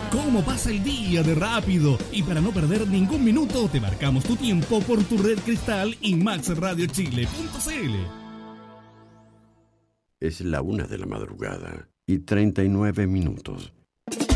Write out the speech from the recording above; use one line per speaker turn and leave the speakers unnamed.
¿Cómo pasa el día de rápido? Y para no perder ningún minuto, te marcamos tu tiempo por tu red Cristal y maxradiochile.cl.
Es la 1:39 a.m.